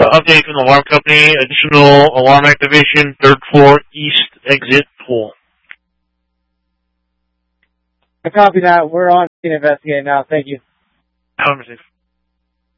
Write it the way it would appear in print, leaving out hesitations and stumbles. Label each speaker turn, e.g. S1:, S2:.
S1: update from the alarm company. Additional alarm activation, 3rd floor, east exit pool.
S2: I copy that. We're on to investigate now. Thank you.
S1: Have a safe.